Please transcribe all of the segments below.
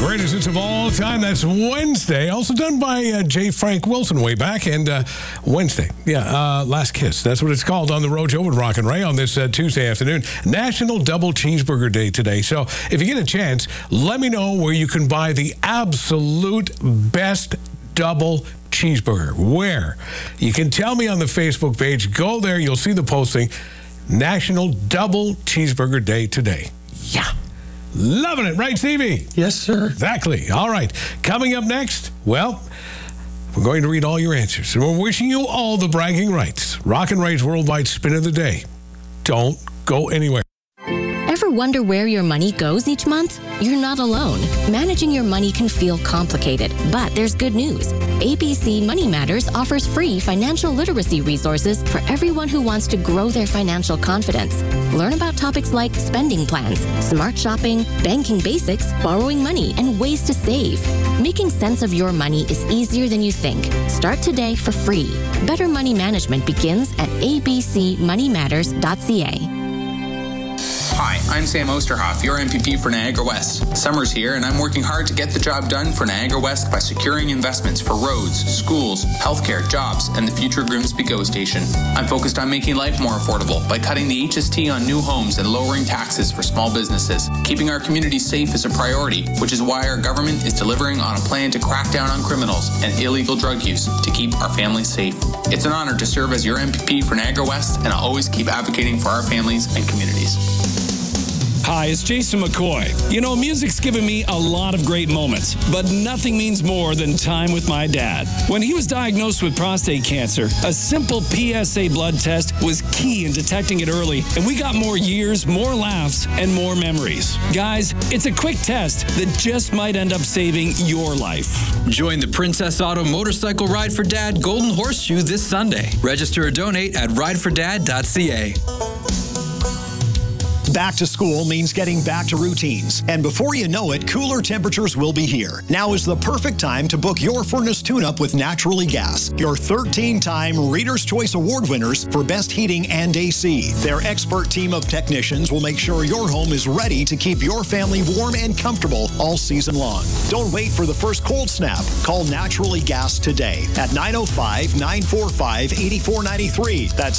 Greatest hits of all time. That's Wednesday. Also done by J. Frank Wilson way back. And Wednesday. Last Kiss. That's what it's called on the Rojo with Rock and Ray on this Tuesday afternoon. National Double Cheeseburger Day today. So if you get a chance, let me know where you can buy the absolute best double cheeseburger. Where? You can tell me on the Facebook page. Go there. You'll see the posting. National Double Cheeseburger Day today. Yeah. Loving it, right, Stevie? Yes, sir. Exactly. All right. Coming up next, well, we're going to read all your answers. And we're wishing you all the bragging rights. Rock and Ray's Worldwide Spin of the Day. Don't go anywhere. Ever wonder where your money goes each month? You're not alone. Managing your money can feel complicated, but there's good news. ABC Money Matters offers free financial literacy resources for everyone who wants to grow their financial confidence. Learn about topics like spending plans, smart shopping, banking basics, borrowing money, and ways to save. Making sense of your money is easier than you think. Start today for free. Better money management begins at abcmoneymatters.ca. Hi, I'm Sam Osterhoff, your MPP for Niagara West. Summer's here, and I'm working hard to get the job done for Niagara West by securing investments for roads, schools, healthcare, jobs, and the future Grimsby GO Station. I'm focused on making life more affordable by cutting the HST on new homes and lowering taxes for small businesses. Keeping our community safe is a priority, which is why our government is delivering on a plan to crack down on criminals and illegal drug use to keep our families safe. It's an honor to serve as your MPP for Niagara West, and I'll always keep advocating for our families and communities. Hi, it's Jason McCoy. You know, music's given me a lot of great moments, but nothing means more than time with my dad. When he was diagnosed with prostate cancer, a simple PSA blood test was key in detecting it early, and we got more years, more laughs, and more memories. Guys, it's a quick test that just might end up saving your life. Join the Princess Auto Motorcycle Ride for Dad Golden Horseshoe this Sunday. Register or donate at ridefordad.ca. Back to school means getting back to routines. And before you know it, cooler temperatures will be here. Now is the perfect time to book your furnace tune-up with Naturally Gas, your 13-time Reader's Choice Award winners for Best Heating and AC. Their expert team of technicians will make sure your home is ready to keep your family warm and comfortable all season long. Don't wait for the first cold snap. Call Naturally Gas today at 905-945-8493. That's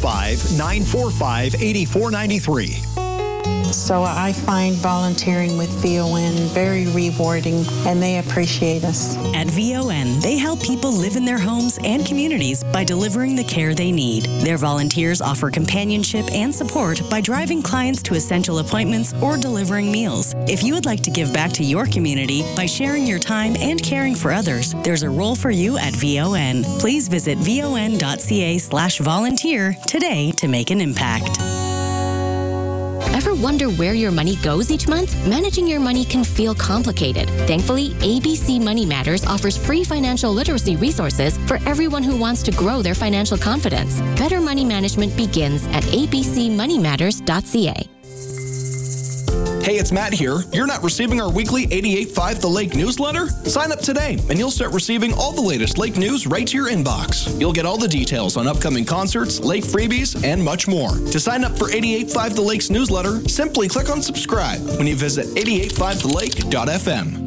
905-945-8493. So I find volunteering with VON very rewarding, and they appreciate us. At VON, they help people live in their homes and communities by delivering the care they need. Their volunteers offer companionship and support by driving clients to essential appointments or delivering meals. If you would like to give back to your community by sharing your time and caring for others, there's a role for you at VON. Please visit von.ca/volunteer today to make an impact. Ever wonder where your money goes each month? Managing your money can feel complicated. Thankfully, ABC Money Matters offers free financial literacy resources for everyone who wants to grow their financial confidence. Better money management begins at abcmoneymatters.ca. Hey, it's Matt here. You're not receiving our weekly 88.5 The Lake newsletter? Sign up today, and you'll start receiving all the latest lake news right to your inbox. You'll get all the details on upcoming concerts, lake freebies, and much more. To sign up for 88.5 The Lake's newsletter, simply click on subscribe when you visit 885thelake.fm.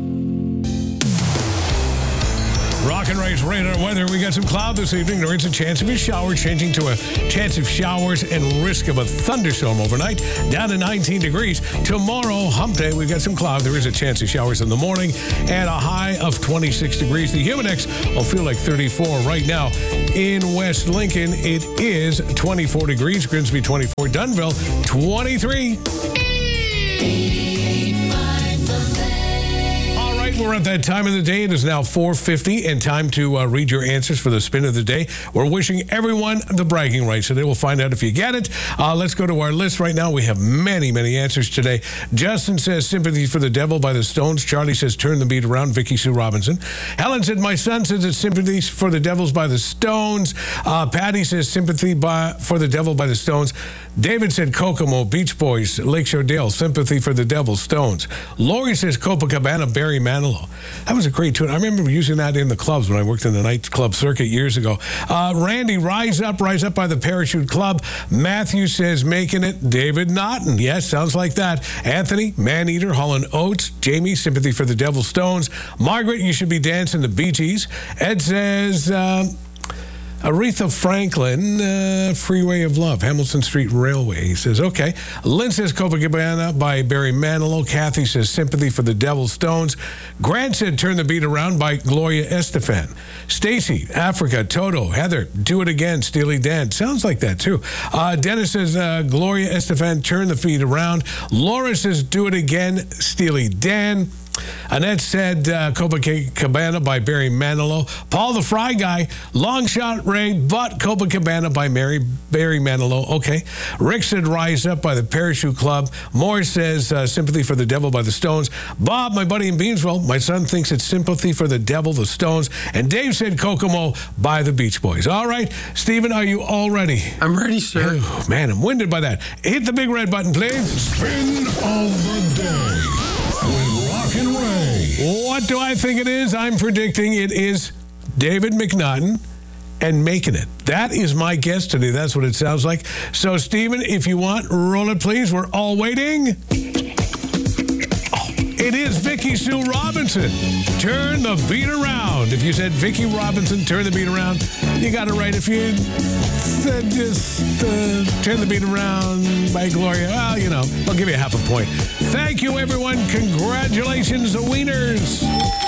Rock and Ray's radar weather. We got some cloud this evening. There is a chance of a shower, changing to a chance of showers and risk of a thunderstorm overnight. Down to 19 degrees. Tomorrow, hump day, we've got some cloud. There is a chance of showers in the morning and a high of 26 degrees. The Humidex will feel like 34 right now. In West Lincoln, it is 24 degrees. Grimsby 24. Dunnville 23. We're at that time of the day. It is now 4:50 and time to read your answers for the spin of the day. We're wishing everyone the bragging rights today. We'll find out if you get it. Let's go to our list right now. We have many, many answers today. Justin says Sympathy for the Devil by the Stones. Charlie says Turn the Beat Around, Vicky Sue Robinson. Helen said my son says it's Sympathy for the Devils by the Stones. Patty says Sympathy for the Devil by the Stones. David said Kokomo, Beach Boys, Lakeshore Dale, Sympathy for the Devil, Stones. Lori says Copacabana, Barry Manilow. Manilow. That was a great tune. I remember using that in the clubs when I worked in the nightclub circuit years ago. Randy, Rise Up by the Parachute Club. Matthew says, Making It. David Naughton. Yes, sounds like that. Anthony, Maneater, Hall & Oates. Jamie, Sympathy for the Devil Stones. Margaret, You Should Be Dancing, the Bee Gees. Ed says... Aretha Franklin, Freeway of Love, Hamilton Street Railway. He says, okay. Lynn says Copacabana by Barry Manilow. Kathy says Sympathy for the Devil Stones. Grant said Turn the Beat Around by Gloria Estefan. Stacy, Africa, Toto. Heather, Do It Again, Steely Dan. Sounds like that too. Dennis says Gloria Estefan, Turn the Beat Around. Laura says Do It Again, Steely Dan. Annette said Copacabana by Barry Manilow. Paul the Fry Guy, Long Shot Ray, but Copacabana by Barry Manilow. Okay. Rick said Rise Up by the Parachute Club. Moore says Sympathy for the Devil by the Stones. Bob, my buddy in Beamsville, my son thinks it's Sympathy for the Devil, the Stones. And Dave said Kokomo by the Beach Boys. All right. Stephen, are you all ready? I'm ready, sir. Oh, man, I'm winded by that. Hit the big red button, please. Spin of the day. Rockin' Ray. What do I think it is? I'm predicting it is David McNaughton and Making It. That is my guess today. That's what it sounds like. So, Stephen, if you want, roll it, please. We're all waiting. It is Vicki Sue Robinson. Turn the Beat Around. If you said Vicki Robinson, Turn the Beat Around, you got it right. If you said just Turn the Beat Around by Gloria, well, you know, I'll give you half a point. Thank you, everyone. Congratulations, the wieners.